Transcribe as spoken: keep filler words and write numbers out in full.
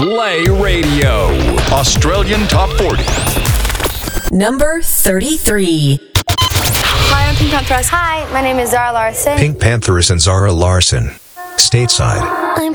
Play Radio. Australian Top forty. Number thirty-three. Hi, I'm Pink Pantheress. Hi, my name is Zara Larson. Pink Pantheress and Zara Larson. Stateside.